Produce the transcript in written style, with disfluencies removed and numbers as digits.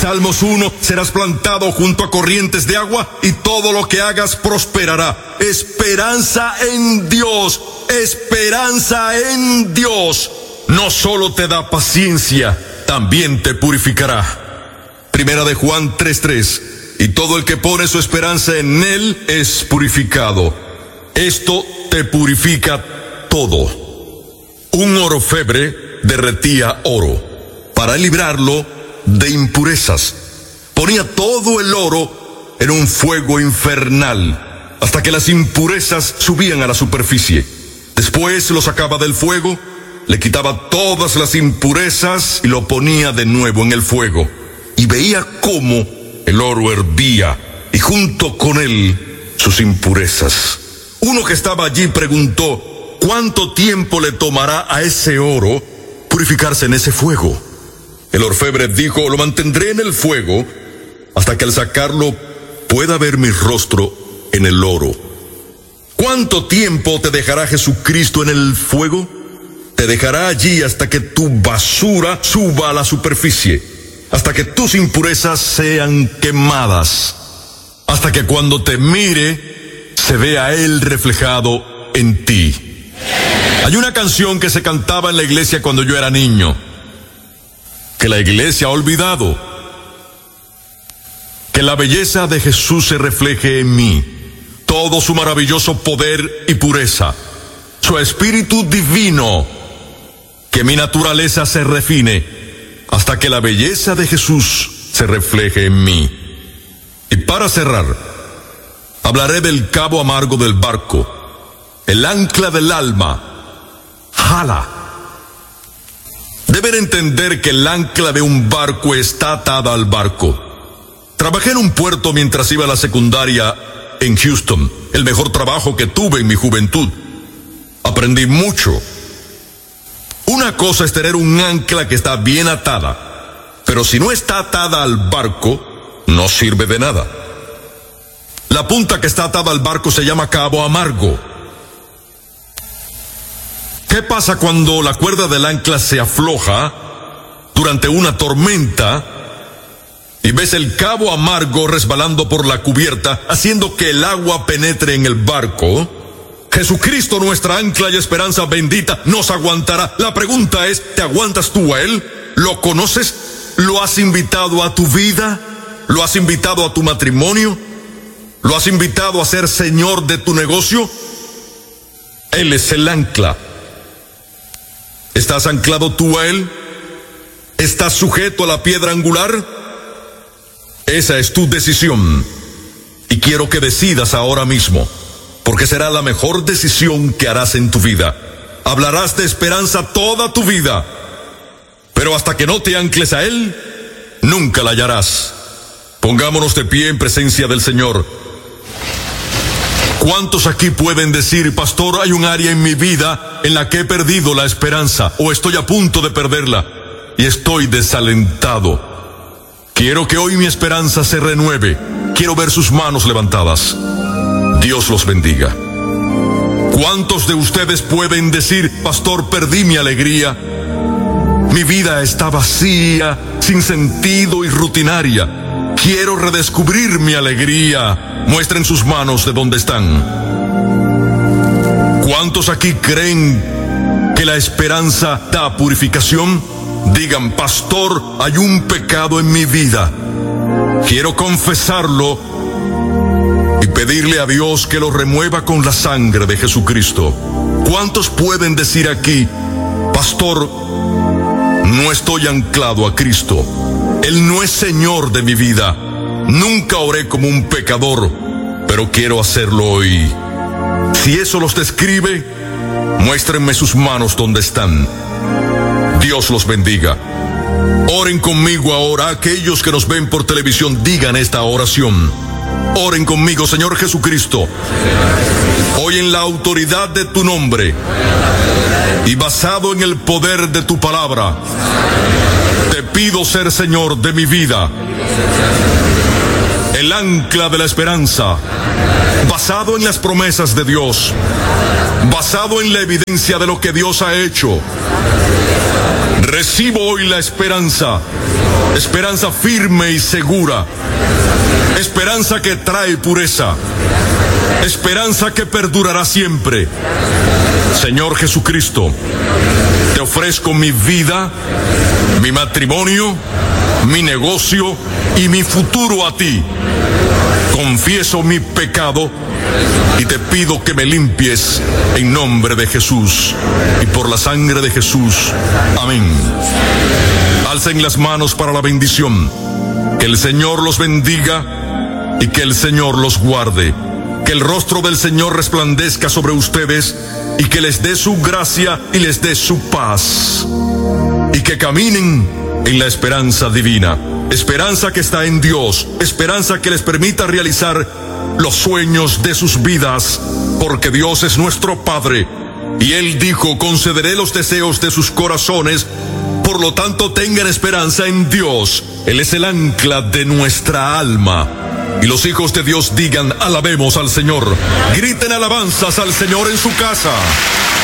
Salmos 1, serás plantado junto a corrientes de agua y todo lo que hagas prosperará. Esperanza en Dios, esperanza en Dios. No solo te da paciencia, también te purificará. Primera de Juan 3:3. Y todo el que pone su esperanza en Él es purificado. Esto te purifica todo. Un orfebre derretía oro para librarlo de impurezas. Ponía todo el oro en un fuego infernal hasta que las impurezas subían a la superficie. Después lo sacaba del fuego, le quitaba todas las impurezas y lo ponía de nuevo en el fuego. Y veía cómo el oro hervía y junto con él sus impurezas. Uno que estaba allí preguntó: ¿cuánto tiempo le tomará a ese oro purificarse en ese fuego? El orfebre dijo: lo mantendré en el fuego hasta que al sacarlo pueda ver mi rostro en el oro. ¿Cuánto tiempo te dejará Jesucristo en el fuego? Te dejará allí hasta que tu basura suba a la superficie, hasta que tus impurezas sean quemadas, hasta que cuando te mire se vea Él reflejado en ti. Hay una canción que se cantaba en la iglesia cuando yo era niño, que la iglesia ha olvidado: que la belleza de Jesús se refleje en mí, todo su maravilloso poder y pureza, su espíritu divino, que mi naturaleza se refine hasta que la belleza de Jesús se refleje en mí. Y para cerrar, hablaré del cabo amargo del barco, el ancla del alma, jala. Deben entender que el ancla de un barco está atada al barco. Trabajé en un puerto mientras iba a la secundaria en Houston, el mejor trabajo que tuve en mi juventud. Aprendí mucho. Una cosa es tener un ancla que está bien atada, pero si no está atada al barco, no sirve de nada. La punta que está atada al barco se llama cabo amargo. ¿Qué pasa cuando la cuerda del ancla se afloja durante una tormenta y ves el cabo amargo resbalando por la cubierta, haciendo que el agua penetre en el barco? Jesucristo, nuestra ancla y esperanza bendita, nos aguantará. La pregunta es: ¿te aguantas tú a Él? ¿Lo conoces? ¿Lo has invitado a tu vida? ¿Lo has invitado a tu matrimonio? ¿Lo has invitado a ser señor de tu negocio? Él es el ancla. ¿Estás anclado tú a Él? ¿Estás sujeto a la piedra angular? Esa es tu decisión. Y quiero que decidas ahora mismo, porque será la mejor decisión que harás en tu vida. Hablarás de esperanza toda tu vida, pero hasta que no te ancles a Él, nunca la hallarás. Pongámonos de pie en presencia del Señor. ¿Cuántos aquí pueden decir: pastor, hay un área en mi vida en la que he perdido la esperanza, o estoy a punto de perderla, y estoy desalentado? Quiero que hoy mi esperanza se renueve. Quiero ver sus manos levantadas. Dios los bendiga. ¿Cuántos de ustedes pueden decir: pastor, perdí mi alegría? Mi vida está vacía, sin sentido y rutinaria. Quiero redescubrir mi alegría. Muestren sus manos de dónde están. ¿Cuántos aquí creen que la esperanza da purificación? Digan: pastor, hay un pecado en mi vida. Quiero confesarlo y pedirle a Dios que lo remueva con la sangre de Jesucristo. ¿Cuántos pueden decir aquí: pastor, no estoy anclado a Cristo? Él no es Señor de mi vida. Nunca oré como un pecador, pero quiero hacerlo hoy. Si eso los describe, muéstrenme sus manos donde están. Dios los bendiga. Oren conmigo ahora. Aquellos que nos ven por televisión, digan esta oración. Oren conmigo. Señor Jesucristo, hoy en la autoridad de tu nombre y basado en el poder de tu palabra, te pido ser Señor de mi vida, el ancla de la esperanza, basado en las promesas de Dios, basado en la evidencia de lo que Dios ha hecho. Recibo hoy la esperanza, esperanza firme y segura, esperanza que trae pureza, esperanza que perdurará siempre. Señor Jesucristo, te ofrezco mi vida, mi matrimonio, mi negocio y mi futuro a ti. Confieso mi pecado y te pido que me limpies en nombre de Jesús y por la sangre de Jesús. Amén. Alcen las manos para la bendición. Que el Señor los bendiga y que el Señor los guarde. Que el rostro del Señor resplandezca sobre ustedes y que les dé su gracia y les dé su paz. Y que caminen en la esperanza divina. Esperanza que está en Dios, esperanza que les permita realizar los sueños de sus vidas, porque Dios es nuestro Padre, y Él dijo: concederé los deseos de sus corazones. Por lo tanto, tengan esperanza en Dios. Él es el ancla de nuestra alma. Y los hijos de Dios digan: alabemos al Señor. Griten alabanzas al Señor en su casa.